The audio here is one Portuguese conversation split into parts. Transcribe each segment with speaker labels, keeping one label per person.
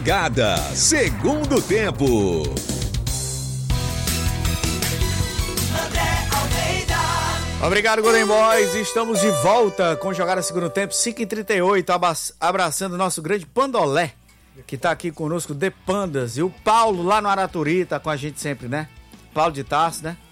Speaker 1: Gada, segundo tempo.
Speaker 2: Obrigado, Golden Boys. Estamos de volta com Jogada Segundo Tempo, 5h38, abraçando o nosso grande Pandolé, que tá aqui conosco, The Pandas. E o Paulo, lá no Araturi, tá com a gente sempre, né? Paulo de Tarso, né?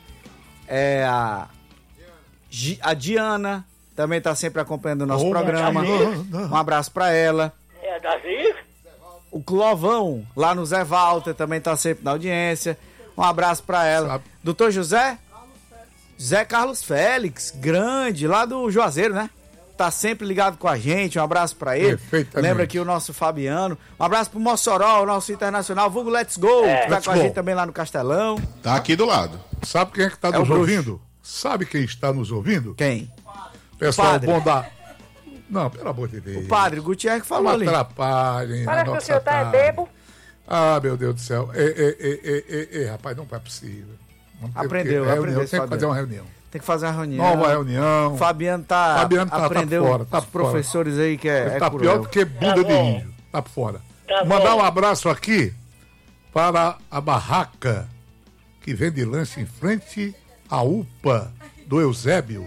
Speaker 2: A Diana também tá sempre acompanhando o nosso programa. Um abraço pra ela.
Speaker 3: É Davi?
Speaker 2: O Clovão, lá no Zé Walter, também tá sempre na audiência. Um abraço pra ela. Doutor José Carlos Félix, grande, lá do Juazeiro, né? Tá sempre ligado com a gente, um abraço pra ele. Lembra aqui o nosso Fabiano. Um abraço pro Mossoró, o nosso internacional, vulgo Let's Go, que tá com a gente também lá no Castelão.
Speaker 4: Tá aqui do lado. Sabe quem é que tá nos ouvindo? Sabe quem está nos ouvindo?
Speaker 2: Quem?
Speaker 4: Pessoal bom da... Não, pelo amor de Deus.
Speaker 2: O padre Gutierrez que falou ali.
Speaker 4: Não atrapalhem.
Speaker 3: Parece que o senhor tá bebo.
Speaker 4: Ah, meu Deus do céu. Rapaz, não é possível.
Speaker 2: Aprendeu,
Speaker 4: tem que fazer uma reunião.
Speaker 2: Tem que fazer uma reunião.
Speaker 4: Nova reunião.
Speaker 2: Fabiano aprendeu
Speaker 4: tá fora,
Speaker 2: os professores aí que é
Speaker 4: tá pior do que bunda de índio. Tá por fora. Mandar um abraço aqui para a barraca que vende lanche em frente à UPA do Eusébio.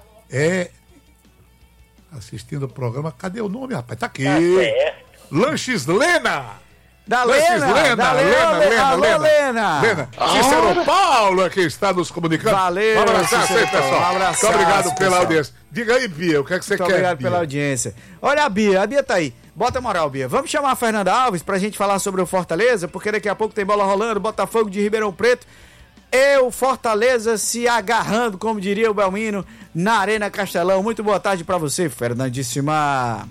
Speaker 4: Assistindo o programa. Cadê o nome, rapaz? Tá aqui. Lanches Lena.
Speaker 2: Da Lena.
Speaker 4: Cícero Paulo é quem está nos comunicando.
Speaker 2: Valeu,
Speaker 4: um abraço aí, pessoal.
Speaker 2: Um abraço.
Speaker 4: Muito obrigado pela audiência. Diga aí, Bia, o que é que você quer?
Speaker 2: Obrigado
Speaker 4: Bia?
Speaker 2: pela audiência. Olha a Bia tá aí. Bota moral, Bia. Vamos chamar a Fernanda Alves pra gente falar sobre o Fortaleza, porque daqui a pouco tem bola rolando, Botafogo de Ribeirão Preto. E o Fortaleza se agarrando, como diria o Belmino, na Arena Castelão. Muito boa tarde pra você, Fernandíssima.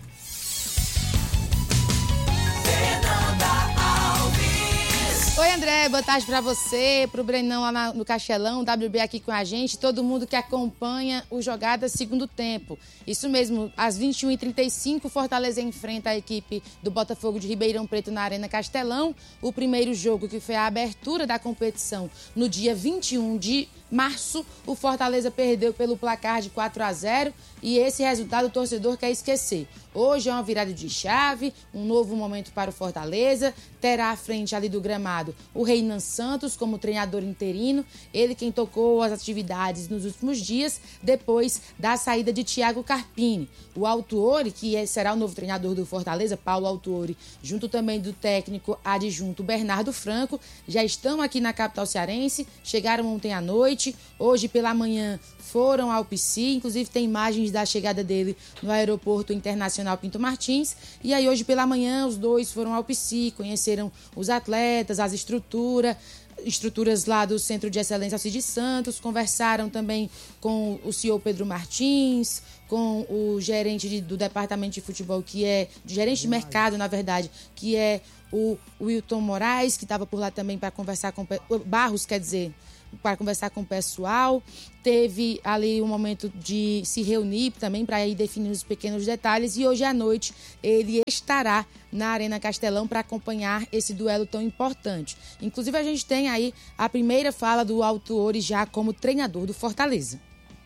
Speaker 5: Oi, André, boa tarde pra você, pro Brenão lá no Castelão, o WB aqui com a gente, todo mundo que acompanha o Jogada Segundo Tempo. Isso mesmo, às 21h35, Fortaleza enfrenta a equipe do Botafogo de Ribeirão Preto na Arena Castelão. O primeiro jogo, que foi a abertura da competição no dia 21 de março, o Fortaleza perdeu pelo placar de 4-0 e esse resultado o torcedor quer esquecer. Hoje é uma virada de chave, um novo momento para o Fortaleza, terá à frente ali do gramado o Reinan Santos como treinador interino, ele quem tocou as atividades nos últimos dias, depois da saída de Thiago Carpini. O Autuori, que será o novo treinador do Fortaleza, Paulo Autuori, junto também do técnico adjunto Bernardo Franco, já estão aqui na capital cearense, chegaram ontem à noite, hoje pela manhã foram ao PC, inclusive tem imagens da chegada dele no aeroporto internacional Pinto Martins, e aí hoje pela manhã os dois foram ao PC, conheceram os atletas, as estruturas lá do Centro de Excelência Alcides Santos, conversaram também com o senhor Pedro Martins, com o gerente do departamento de futebol, gerente de mercado, na verdade, que é o Wilton Moraes, que estava por lá também para conversar com Barros, para conversar com o pessoal. Teve ali um momento de se reunir também para ir definir os pequenos detalhes e hoje à noite ele estará na Arena Castelão para acompanhar esse duelo tão importante. Inclusive a gente tem aí a primeira fala do Autuori já como treinador do Fortaleza.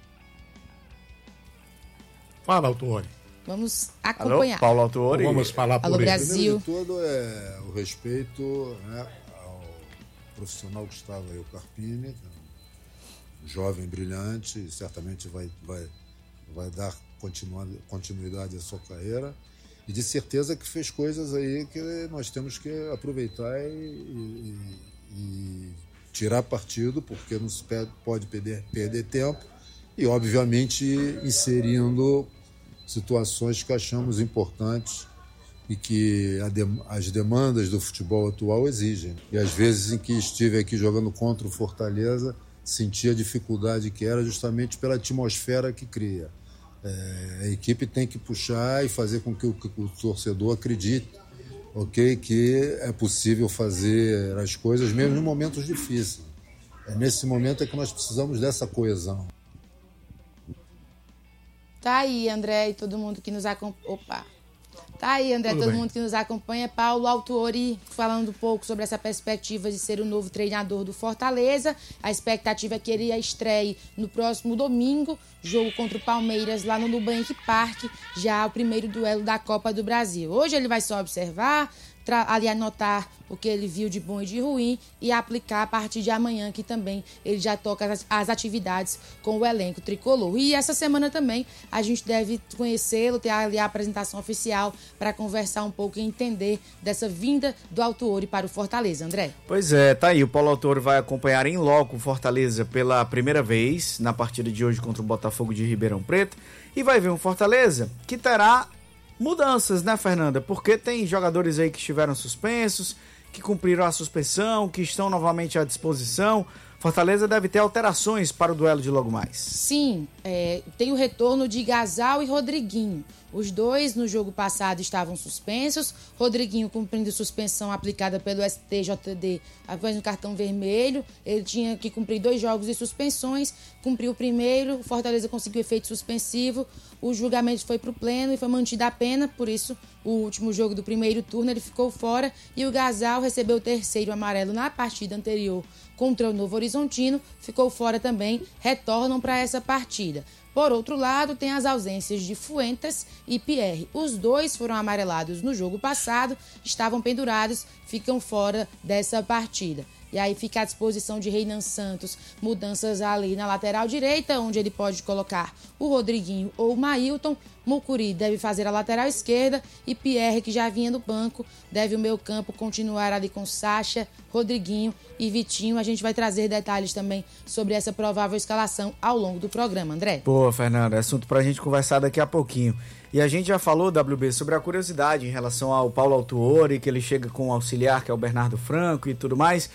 Speaker 4: Fala, Autuori.
Speaker 5: Vamos acompanhar.
Speaker 2: Alô, Paulo Autuori.
Speaker 4: Vamos falar por
Speaker 5: Alô,
Speaker 4: ele.
Speaker 5: Brasil.
Speaker 6: Primeiro de tudo é o respeito, né, ao profissional que estava aí, o Carpini, um jovem brilhante, e certamente vai dar continuidade à sua carreira, e de certeza que fez coisas aí que nós temos que aproveitar e tirar partido, porque não se pode perder tempo, e obviamente inserindo situações que achamos importantes e que as demandas do futebol atual exigem. E às vezes em que estive aqui jogando contra o Fortaleza, senti a dificuldade que era justamente pela atmosfera que cria. A equipe tem que puxar e fazer com que o torcedor acredite, que é possível fazer as coisas mesmo em momentos difíceis. É nesse momento que nós precisamos dessa coesão.
Speaker 5: Tá aí, André, e todo mundo que nos acompanha. Tá aí, André, todo mundo que nos acompanha. Paulo Autuori falando um pouco sobre essa perspectiva de ser o novo treinador do Fortaleza. A expectativa é que ele estreie no próximo domingo, jogo contra o Palmeiras lá no Nubank Park, já o primeiro duelo da Copa do Brasil. Hoje ele vai só observar, ali anotar o que ele viu de bom e de ruim e aplicar a partir de amanhã, que também ele já toca as atividades com o elenco tricolor. E essa semana também a gente deve conhecê-lo, ter ali a apresentação oficial para conversar um pouco e entender dessa vinda do Autuori para o Fortaleza, André.
Speaker 2: Pois é, tá aí, o Paulo Autuori vai acompanhar em loco o Fortaleza pela primeira vez na partida de hoje contra o Botafogo de Ribeirão Preto e vai ver um Fortaleza que terá mudanças, né, Fernanda? Porque tem jogadores aí que estiveram suspensos, que cumpriram a suspensão, que estão novamente à disposição. Fortaleza deve ter alterações para o duelo de logo mais.
Speaker 5: Sim, tem o retorno de Gasal e Rodriguinho. Os dois no jogo passado estavam suspensos. Rodriguinho cumprindo suspensão aplicada pelo STJD após um cartão vermelho. Ele tinha que cumprir 2 jogos de suspensões. Cumpriu o primeiro, o Fortaleza conseguiu efeito suspensivo. O julgamento foi para o pleno e foi mantida a pena. Por isso, o último jogo do primeiro turno ele ficou fora. E o Gasal recebeu o 3º amarelo na partida anterior contra o Novo Horizontino. Ficou fora também. Retornam para essa partida. Por outro lado, tem as ausências de Fuentes e Pierre. Os dois foram amarelados no jogo passado, estavam pendurados, ficam fora dessa partida. E aí fica à disposição de Reinan Santos mudanças ali na lateral direita, onde ele pode colocar o Rodriguinho ou o Mailton. Mucuri deve fazer a lateral esquerda e Pierre, que já vinha do banco, deve o meio campo continuar ali com Sacha, Rodriguinho e Vitinho. A gente vai trazer detalhes também sobre essa provável escalação ao longo do programa, André.
Speaker 2: Boa, Fernanda, é assunto pra gente conversar daqui a pouquinho. E a gente já falou, WB, sobre a curiosidade em relação ao Paulo Autuori, que ele chega com o auxiliar, que é o Bernardo Franco e tudo mais.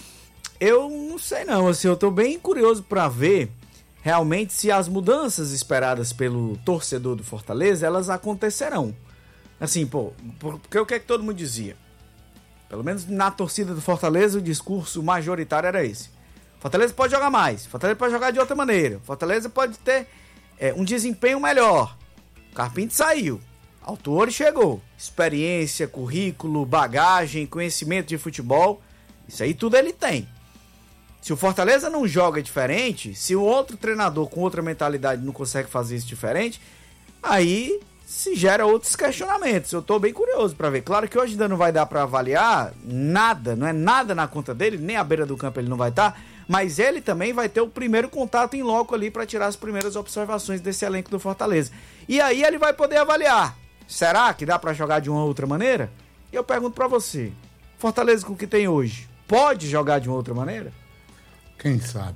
Speaker 2: Eu não sei não, assim, eu tô bem curioso para ver realmente se as mudanças esperadas pelo torcedor do Fortaleza, elas acontecerão. Assim, porque o que é que todo mundo dizia? Pelo menos na torcida do Fortaleza, o discurso majoritário era esse. Fortaleza pode jogar mais, Fortaleza pode jogar de outra maneira, Fortaleza pode ter um desempenho melhor. Carpinte saiu, Autuori chegou. Experiência, currículo, bagagem, conhecimento de futebol, isso aí tudo ele tem. Se o Fortaleza não joga diferente, se o outro treinador com outra mentalidade não consegue fazer isso diferente, aí se gera outros questionamentos. Eu tô bem curioso para ver. Claro que hoje ainda não vai dar para avaliar nada, não é nada na conta dele, nem à beira do campo ele não vai estar, mas ele também vai ter o primeiro contato em loco ali para tirar as primeiras observações desse elenco do Fortaleza. E aí ele vai poder avaliar. Será que dá para jogar de uma outra maneira? E eu pergunto para você, Fortaleza com o que tem hoje, pode jogar de uma outra maneira?
Speaker 4: Quem sabe?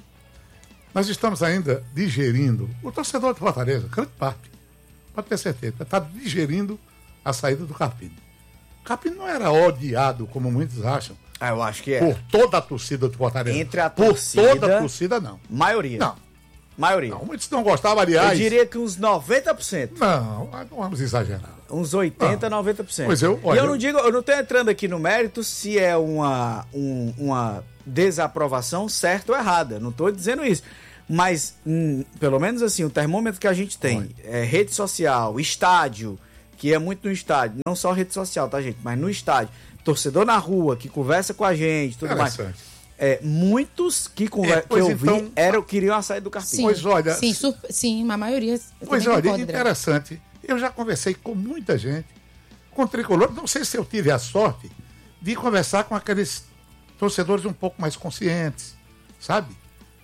Speaker 4: Nós estamos ainda digerindo, o torcedor do Fortaleza, grande parte, pode ter certeza, está digerindo a saída do Carpini. O Carpini não era odiado, como muitos acham.
Speaker 2: Eu acho que é.
Speaker 4: Por toda a torcida do Fortaleza.
Speaker 2: Entre a torcida...
Speaker 4: Por toda a torcida, não.
Speaker 2: Maioria.
Speaker 4: Não.
Speaker 2: Maioria.
Speaker 4: Não, muitos não gostavam, aliás.
Speaker 2: Eu diria que uns 90%.
Speaker 4: Não vamos exagerar.
Speaker 2: Uns 80%, 90%.
Speaker 4: Pois
Speaker 2: e eu não digo, eu não estou entrando aqui no mérito se é uma desaprovação certa ou errada. Não estou dizendo isso. Mas, pelo menos assim, o termômetro que a gente tem é rede social, estádio, que é muito no estádio. Não só rede social, tá, gente? Mas no estádio. Torcedor na rua, que conversa com a gente, tudo mais. Muitos que eu vi queriam a saída do Carpini.
Speaker 4: Pois olha...
Speaker 5: Sim, a maioria...
Speaker 4: Pois olha, interessante. Eu já conversei com muita gente, com tricolor. Não sei se eu tive a sorte de conversar com aqueles torcedores um pouco mais conscientes, sabe?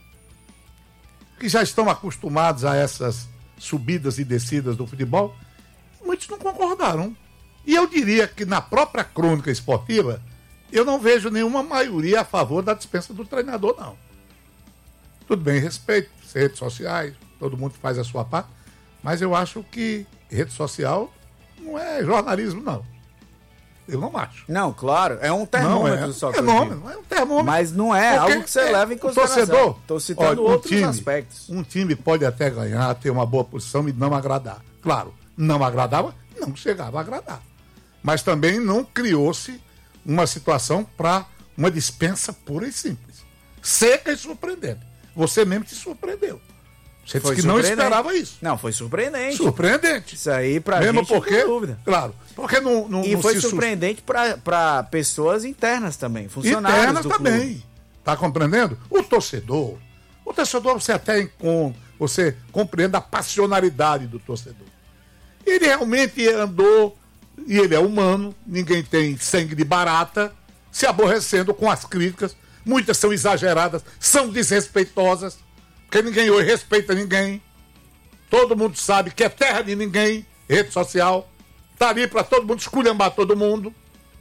Speaker 4: Que já estão acostumados a essas subidas e descidas do futebol. Muitos não concordaram. E eu diria que na própria crônica esportiva, eu não vejo nenhuma maioria a favor da dispensa do treinador, não. Tudo bem, respeito, redes sociais, todo mundo faz a sua parte, mas eu acho que rede social não é jornalismo, não. Eu não acho.
Speaker 2: Não, claro, é um termômetro só.
Speaker 4: É um termômetro.
Speaker 2: Mas não é algo que você leva em consideração.
Speaker 4: Torcedor,
Speaker 2: estou citando outros aspectos.
Speaker 4: Um time pode até ganhar, ter uma boa posição e não agradar. Claro, não agradava, não chegava a agradar. Mas também não criou-se uma situação para uma dispensa pura e simples. Seca e surpreendente. Você mesmo te surpreendeu. Você disse que não esperava isso.
Speaker 2: Não, foi surpreendente.
Speaker 4: Surpreendente.
Speaker 2: Isso aí pra
Speaker 4: mesmo
Speaker 2: gente,
Speaker 4: porque,
Speaker 2: não dúvida.
Speaker 4: Claro. Porque não
Speaker 2: e foi surpreendente para pessoas internas também, funcionários
Speaker 4: internas
Speaker 2: do
Speaker 4: também.
Speaker 2: Clube.
Speaker 4: Tá compreendendo? O torcedor você até você compreende a passionalidade do torcedor. Ele realmente andou e ele é humano, ninguém tem sangue de barata, se aborrecendo com as críticas. Muitas são exageradas, são desrespeitosas, porque ninguém hoje respeita ninguém. Todo mundo sabe que é terra de ninguém, rede social. Tá ali para todo mundo esculhambar todo mundo.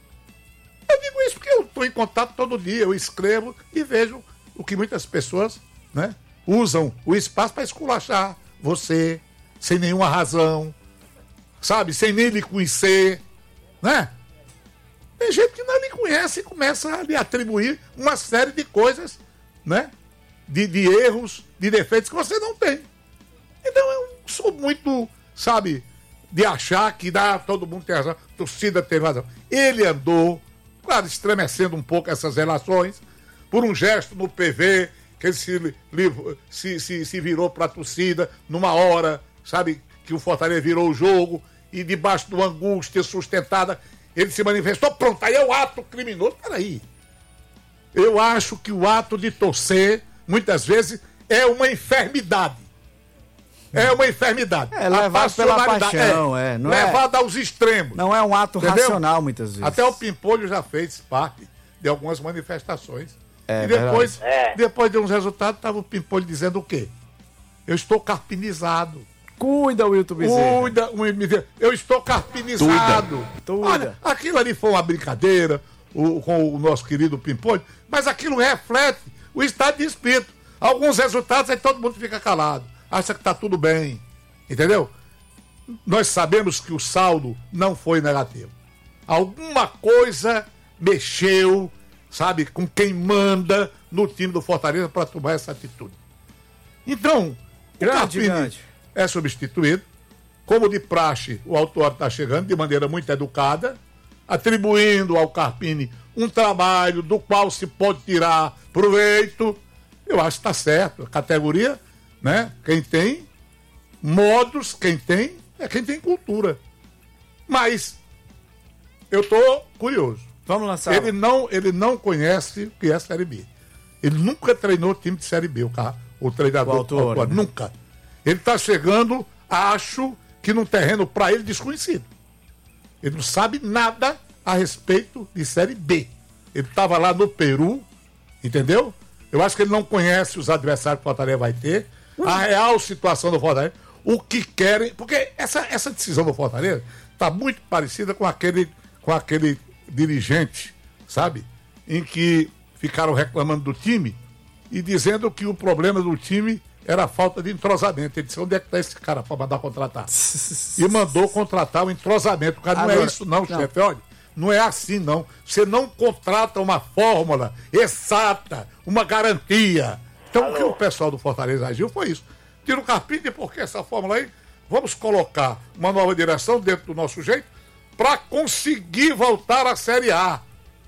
Speaker 4: Eu digo isso porque eu estou em contato todo dia, eu escrevo e vejo o que muitas pessoas, né, usam o espaço para esculachar você, sem nenhuma razão, sabe, sem nem lhe conhecer, né? Tem gente que não lhe conhece e começa a lhe atribuir uma série de coisas, né, de erros, de defeitos que você não tem. Então eu sou muito, sabe, de achar que todo mundo tem razão, a torcida tem razão. Ele andou, claro, estremecendo um pouco essas relações, por um gesto no PV, que ele se virou para a torcida numa hora, sabe, que o Fortaleza virou o jogo, e debaixo de uma angústia sustentada, ele se manifestou, pronto, aí é o ato criminoso. Peraí, eu acho que o ato de torcer, muitas vezes, é uma enfermidade. É uma enfermidade.
Speaker 2: É levado pela paixão, não
Speaker 4: levado aos extremos.
Speaker 2: Não é um ato
Speaker 4: entendeu?
Speaker 2: Racional, muitas vezes.
Speaker 4: Até o Pimpolho já fez parte de algumas manifestações.
Speaker 2: É,
Speaker 4: e depois de uns resultados, estava o Pimpolho dizendo o quê? Eu estou carpinizado.
Speaker 2: Cuida, Wilton Bezerra.
Speaker 4: Eu estou carpinizado.
Speaker 2: Tudo.
Speaker 4: Olha, aquilo ali foi uma brincadeira com o nosso querido Pimpolho, mas aquilo reflete o estado de espírito. Alguns resultados, aí todo mundo fica calado. Acha que está tudo bem. Entendeu? Nós sabemos que o saldo não foi negativo. Alguma coisa mexeu, sabe, com quem manda no time do Fortaleza para tomar essa atitude. Então, o Carpini é substituído. Como de praxe, o autor está chegando de maneira muito educada, atribuindo ao Carpini um trabalho do qual se pode tirar proveito. Eu acho que está certo. A categoria, né? Quem tem modos, quem tem cultura. Mas eu estou curioso.
Speaker 2: Vamos lançar.
Speaker 4: Ele não conhece o que é Série B. Ele nunca treinou time de Série B, o treinador.
Speaker 2: O autor, né?
Speaker 4: Nunca. Ele está chegando, acho que num terreno para ele desconhecido. Ele não sabe nada a respeito de Série B. Ele estava lá no Peru, entendeu? Eu acho que ele não conhece os adversários que o Fortaleza vai ter, a real situação do Fortaleza, o que querem, porque essa decisão do Fortaleza está muito parecida com aquele dirigente, sabe? Em que ficaram reclamando do time e dizendo que o problema do time era a falta de entrosamento. Ele disse, onde é que está esse cara para mandar contratar? E mandou contratar o entrosamento. O cara, não é isso não, chefe, olha. Não é assim, não. Você não contrata uma fórmula exata, uma garantia. Então, o que o pessoal do Fortaleza agiu foi isso. Tira o Carpini, porque essa fórmula aí, vamos colocar uma nova direção dentro do nosso jeito para conseguir voltar à Série A.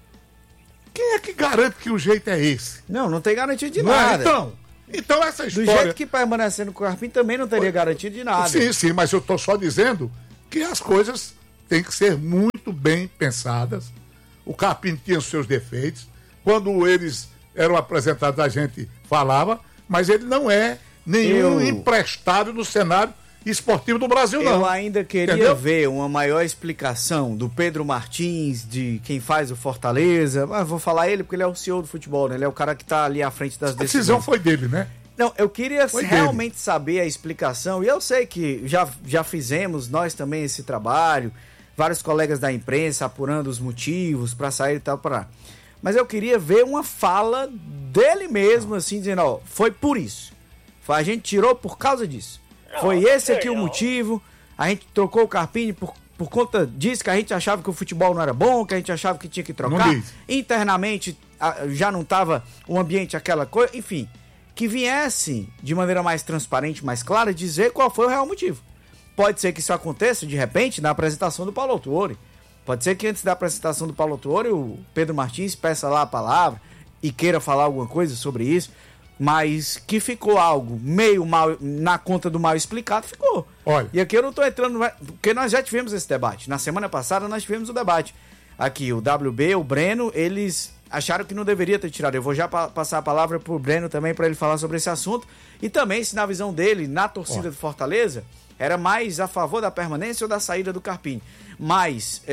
Speaker 4: Quem é que garante que o jeito é esse?
Speaker 2: Não tem garantia de
Speaker 4: não
Speaker 2: nada.
Speaker 4: Então essa história...
Speaker 2: Do jeito que permanecendo com o Carpini também não teria garantia de nada.
Speaker 4: Sim, mas eu estou só dizendo que as coisas têm que ser muito bem pensadas. O Carpini tinha os seus defeitos. Quando eles eram apresentados, a gente falava, mas ele não é nenhum emprestado no cenário esportivo do Brasil, não.
Speaker 2: Eu ainda queria ver uma maior explicação do Pedro Martins, de quem faz o Fortaleza. Mas vou falar ele porque ele é o CEO do futebol, né? Ele é o cara que está ali à frente das decisões.
Speaker 4: A decisão foi dele, né?
Speaker 2: Não, eu queria realmente saber a explicação, e eu sei que já fizemos nós também esse trabalho, vários colegas da imprensa apurando os motivos para sair e tal, mas eu queria ver uma fala dele mesmo, assim, dizendo, ó, foi por isso. A gente tirou por causa disso. Foi esse aqui o motivo. A gente trocou o Carpini por conta disso, que a gente achava que o futebol não era bom, que a gente achava que tinha que trocar. Internamente já não estava o ambiente aquela coisa. Enfim, que viesse de maneira mais transparente, mais clara, dizer qual foi o real motivo. Pode ser que isso aconteça, de repente, na apresentação do Paulo Autuori. Pode ser que antes da apresentação do Paulo Autuori, o Pedro Martins peça lá a palavra e queira falar alguma coisa sobre isso. Mas que ficou algo meio mal, na conta do mal explicado, ficou.
Speaker 4: Olha.
Speaker 2: E aqui eu não estou entrando, porque nós já tivemos esse debate. Na semana passada nós tivemos o debate. Aqui, o WB, o Breno, eles acharam que não deveria ter tirado. Eu vou já passar a palavra pro Breno também para ele falar sobre esse assunto. E também, se na visão dele, na torcida do Fortaleza, era mais a favor da permanência ou da saída do Carpini. Mas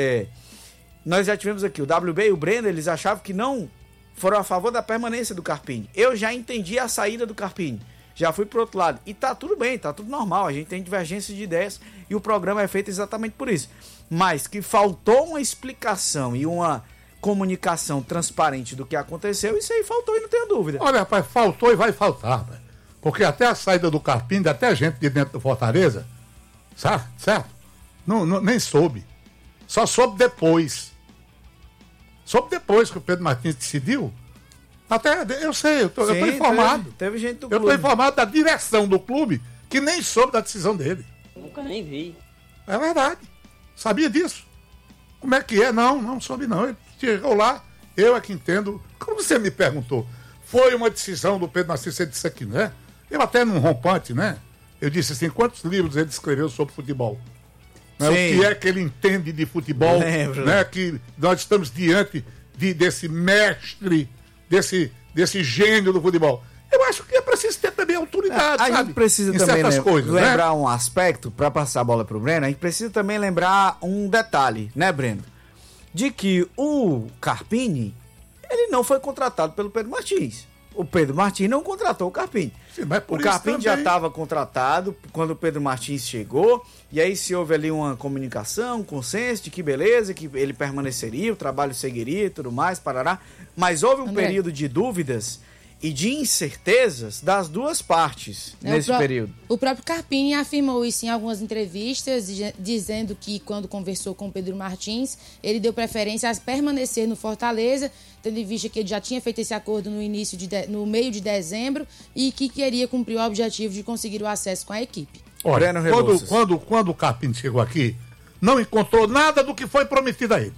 Speaker 2: nós já tivemos aqui o WB e o Breno, eles achavam que não foram a favor da permanência do Carpini. Eu já entendi a saída do Carpini. Já fui pro outro lado. E tá tudo bem, tá tudo normal. A gente tem divergência de ideias e o programa é feito exatamente por isso. Mas que faltou uma explicação e uma comunicação transparente do que aconteceu, isso aí faltou e não tenho dúvida.
Speaker 4: Olha, rapaz, faltou e vai faltar, rapaz. Porque até a saída do Carpini, até a gente de dentro do Fortaleza, sabe? Certo? Nem soube. Só soube depois. Soube depois que o Pedro Martins decidiu. Até, eu sei, eu tô informado.
Speaker 2: Teve gente do
Speaker 4: clube. Eu tô informado da direção do clube que nem soube da decisão dele.
Speaker 3: Nunca nem vi.
Speaker 4: É verdade. Sabia disso? Como é que é? Não soube não. Ele chegou lá, eu é que entendo. Como você me perguntou? Foi uma decisão do Pedro Martins, você disse aqui, né? Eu até num rompante, né? Eu disse assim, quantos livros ele escreveu sobre futebol? Né? O que é que ele entende de futebol?
Speaker 2: Lembro.
Speaker 4: Né? Que nós estamos diante desse mestre, desse gênio do futebol. Eu acho que é preciso ter também autoridade,
Speaker 2: a gente precisa também lembrar
Speaker 4: né?
Speaker 2: um aspecto, para passar a bola pro Breno, a gente precisa também lembrar um detalhe, né, Breno? De que o Carpini, ele não foi contratado pelo Pedro Martins. O Pedro Martins não contratou o Carpini.
Speaker 4: Sim, mas
Speaker 2: o Carpini já estava contratado quando o Pedro Martins chegou, e aí se houve ali uma comunicação, um consenso de que beleza, que ele permaneceria, o trabalho seguiria e tudo mais, parará. Mas houve um período de dúvidas e de incertezas das duas partes nesse período.
Speaker 5: O próprio Carpini afirmou isso em algumas entrevistas, dizendo que quando conversou com o Pedro Martins, ele deu preferência a permanecer no Fortaleza, tendo em vista que ele já tinha feito esse acordo no meio de dezembro e que queria cumprir o objetivo de conseguir o acesso com a equipe.
Speaker 4: Olha, quando o Carpini chegou aqui, não encontrou nada do que foi prometido a ele.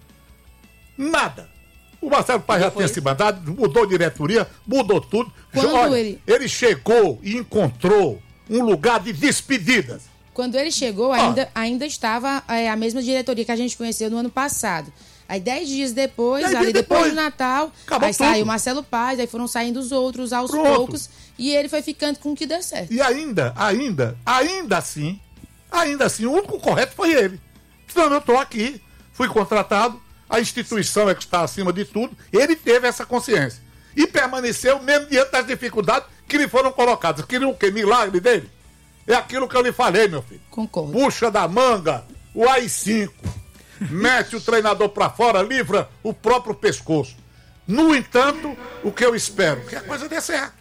Speaker 4: Nada. O Marcelo Paz já tinha se mandado, mudou diretoria, mudou tudo. Ele chegou e encontrou um lugar de despedidas.
Speaker 5: Quando ele chegou, ainda estava a mesma diretoria que a gente conheceu no ano passado. Aí 10 dias depois, depois do Natal, aí saiu o Marcelo Paz, aí foram saindo os outros aos poucos, e ele foi ficando com o que deu certo.
Speaker 4: E ainda assim, o único correto foi ele. Então eu estou aqui, fui contratado, a instituição é que está acima de tudo, ele teve essa consciência. E permaneceu mesmo diante das dificuldades que lhe foram colocadas. Queriam o quê? Milagre dele? É aquilo que eu lhe falei, meu filho.
Speaker 5: Concordo.
Speaker 4: Puxa da manga, o AI-5. Mete o treinador para fora, livra o próprio pescoço. No entanto, o que eu espero? Que a coisa dê certo.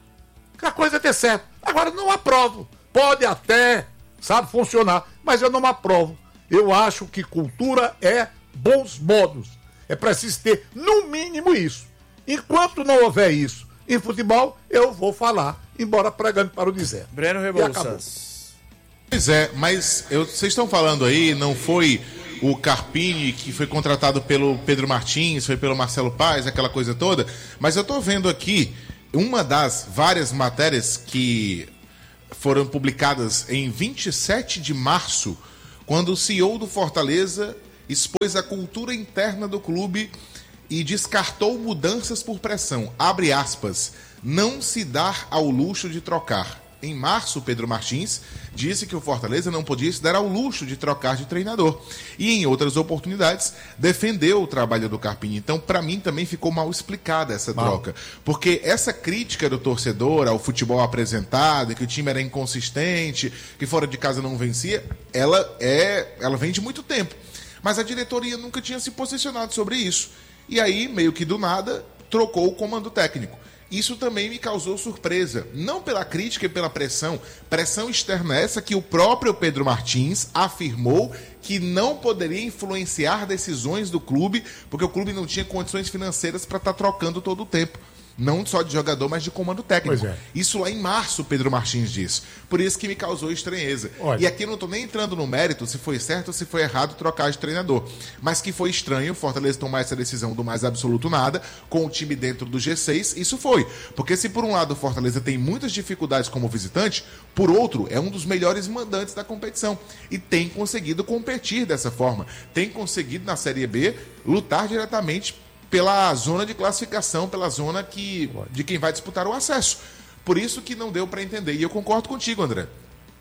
Speaker 4: Agora, não aprovo. Pode até, funcionar, mas eu não aprovo. Eu acho que cultura é bons modos. É preciso ter, no mínimo, isso. Enquanto não houver isso em futebol, eu vou falar, embora pregando para o deserto.
Speaker 2: Breno Rebouças.
Speaker 7: Pois é, mas vocês estão falando aí, não foi o Carpini que foi contratado pelo Pedro Martins, foi pelo Marcelo Paz, aquela coisa toda, mas eu estou vendo aqui uma das várias matérias que foram publicadas em 27 de março, quando o CEO do Fortaleza expôs a cultura interna do clube e descartou mudanças por pressão. Abre aspas. Não se dar ao luxo de trocar. Em março, Pedro Martins disse que o Fortaleza não podia se dar ao luxo de trocar de treinador. E em outras oportunidades, defendeu o trabalho do Carpini. Então, para mim, também ficou mal explicada essa troca. Porque essa crítica do torcedor ao futebol apresentado, que o time era inconsistente, que fora de casa não vencia, ela vem de muito tempo. Mas a diretoria nunca tinha se posicionado sobre isso. E aí, meio que do nada, trocou o comando técnico. Isso também me causou surpresa. Não pela crítica e pela pressão. Pressão externa essa que o próprio Pedro Martins afirmou que não poderia influenciar decisões do clube, porque o clube não tinha condições financeiras para estar trocando todo o tempo. Não só de jogador, mas de comando técnico. Isso lá em março, Pedro Martins disse. Por isso que me causou estranheza. E aqui eu não estou nem entrando no mérito se foi certo ou se foi errado trocar de treinador. Mas que foi estranho o Fortaleza tomar essa decisão do mais absoluto nada, com o time dentro do G6, isso foi. Porque se por um lado o Fortaleza tem muitas dificuldades como visitante, por outro, é um dos melhores mandantes da competição. E tem conseguido competir dessa forma. Tem conseguido, na Série B, lutar diretamente pela zona de classificação, pela zona de quem vai disputar o acesso. Por isso que não deu para entender. E eu concordo contigo, André.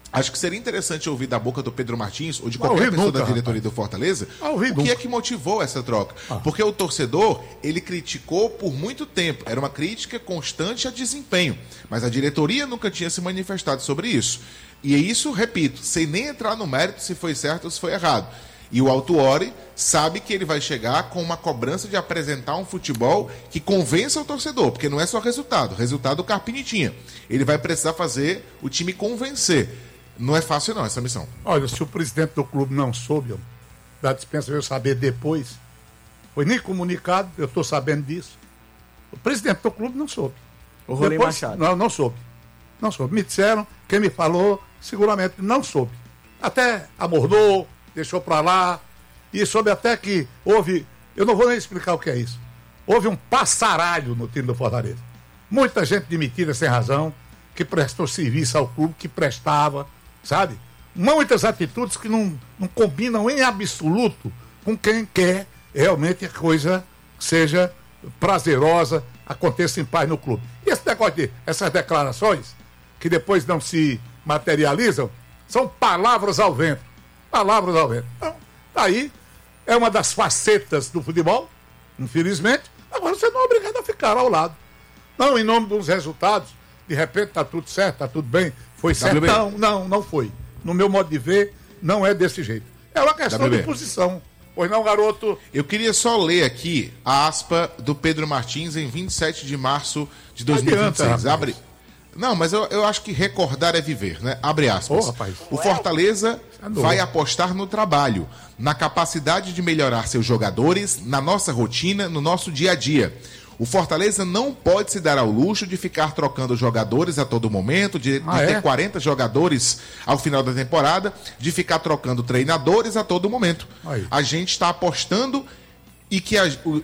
Speaker 7: Acho que seria interessante ouvir da boca do Pedro Martins ou de qualquer pessoa da diretoria do Fortaleza o que é que motivou essa troca. Porque o torcedor, ele criticou por muito tempo. Era uma crítica constante a desempenho. Mas a diretoria nunca tinha se manifestado sobre isso. E é isso, repito, sem nem entrar no mérito se foi certo ou se foi errado. E o Autuori sabe que ele vai chegar com uma cobrança de apresentar um futebol que convença o torcedor, porque não é só resultado. Resultado o Carpini tinha. Ele vai precisar fazer o time convencer. Não é fácil não essa missão.
Speaker 4: Olha, se o presidente do clube não soube, da dispensa veio saber depois, foi nem comunicado, eu estou sabendo disso. O presidente do clube não soube.
Speaker 2: O Rolim Machado.
Speaker 4: Não soube. Não soube. Me disseram, quem me falou, seguramente não soube. Até amordou, deixou para lá, e soube até que houve, eu não vou nem explicar o que é isso, houve um passaralho no time do Fortaleza. Muita gente demitida sem razão, que prestou serviço ao clube, que prestava, sabe? Muitas atitudes que não combinam em absoluto com quem quer realmente a coisa seja prazerosa, aconteça em paz no clube. E esse negócio essas declarações, que depois não se materializam, são palavras ao vento. Palavras ao vento. Então, aí é uma das facetas do futebol, infelizmente. Agora você não é obrigado a ficar ao lado. Não, em nome dos resultados, de repente está tudo certo, está tudo bem, foi certo. Não foi. No meu modo de ver, não é desse jeito. É uma questão de posição. Pois não, garoto?
Speaker 7: Eu queria só ler aqui a aspa do Pedro Martins em 27 de março de 2026. Não, mas eu acho que recordar é viver, né? Abre aspas. O Fortaleza vai apostar no trabalho, na capacidade de melhorar seus jogadores, na nossa rotina, no nosso dia a dia. O Fortaleza não pode se dar ao luxo de ficar trocando jogadores a todo momento, de ter 40 jogadores ao final da temporada, de ficar trocando treinadores a todo momento. A gente está apostando o que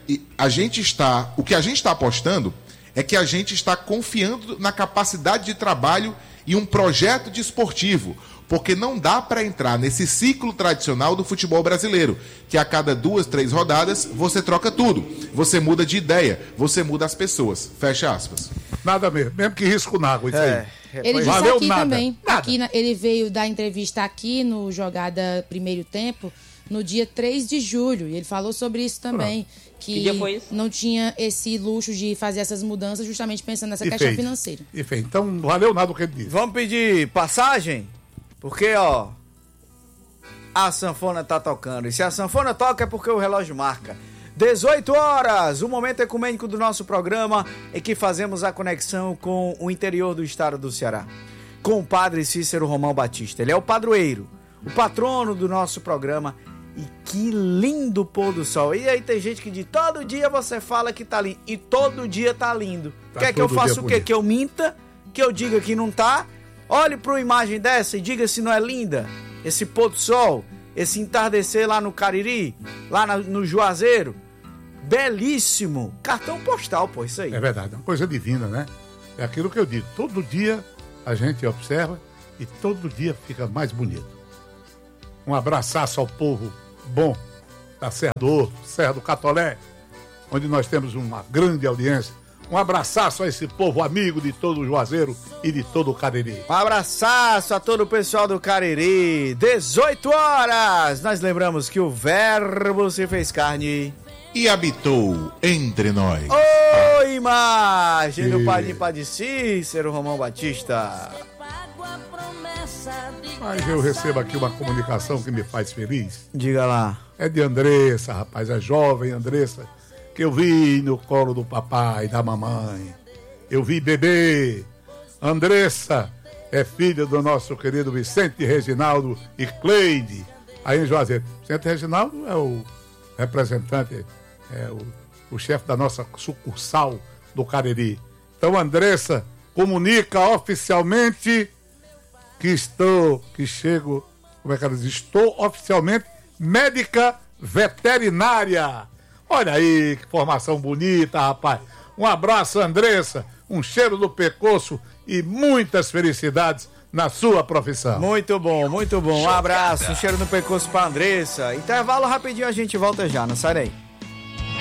Speaker 7: a gente está apostando é que a gente está confiando na capacidade de trabalho e um projeto desportivo, porque não dá para entrar nesse ciclo tradicional do futebol brasileiro, que a cada 2, 3 rodadas você troca tudo, você muda de ideia, você muda as pessoas. Fecha aspas.
Speaker 4: Nada mesmo que risco na água, isso aí.
Speaker 5: Ele disse valeu aqui nada. Também, aqui ele veio dar entrevista aqui no Jogada Primeiro Tempo, no dia 3 de julho, e ele falou sobre isso também, que não tinha esse luxo de fazer essas mudanças justamente pensando nessa questão financeira.
Speaker 4: Então, valeu nada o que ele disse.
Speaker 2: Vamos pedir passagem? Porque, a sanfona tá tocando. E se a sanfona toca é porque o relógio marca. 18 horas, o momento ecumênico do nosso programa em que fazemos a conexão com o interior do estado do Ceará. Com o padre Cícero Romão Batista. Ele é o padroeiro, o patrono do nosso programa. E que lindo pôr do sol. E aí tem gente que diz, todo dia você fala que tá lindo. E todo dia tá lindo. Quer que eu faça o quê? Que eu minta? Que eu diga que não tá? Olhe para uma imagem dessa e diga se não é linda. Esse pôr do sol, esse entardecer lá no Cariri, lá no Juazeiro. Belíssimo. Cartão postal, pô, isso aí.
Speaker 4: É verdade, é uma coisa divina, né? É aquilo que eu digo. Todo dia a gente observa e todo dia fica mais bonito. Um abraçaço ao povo bom da Serra do Catolé, onde nós temos uma grande audiência. Um abraçaço a esse povo amigo de todo o Juazeiro e de todo o Cariri.
Speaker 2: Um abraço a todo o pessoal do Cariri. 18 horas. Nós lembramos que o Verbo se fez carne
Speaker 7: e habitou entre nós.
Speaker 2: Oi, imagem do Padre Cícero Romão Batista.
Speaker 4: Mas eu recebo aqui uma comunicação que me faz feliz.
Speaker 2: Diga lá.
Speaker 4: É de Andressa, rapaz, a jovem Andressa, que eu vi no colo do papai e da mamãe. Eu vi bebê. Andressa é filha do nosso querido Vicente Reginaldo e Cleide, aí em Juazeiro. Vicente Reginaldo é o representante, é o chefe da nossa sucursal do Cariri. Então, Andressa comunica oficialmente que estou oficialmente médica veterinária. Olha aí, que formação bonita, rapaz. Um abraço, Andressa, um cheiro no pescoço e muitas felicidades na sua profissão.
Speaker 2: Muito bom, muito bom. Um abraço, um cheiro no pescoço pra Andressa. Intervalo rapidinho, a gente volta já, não sai daí.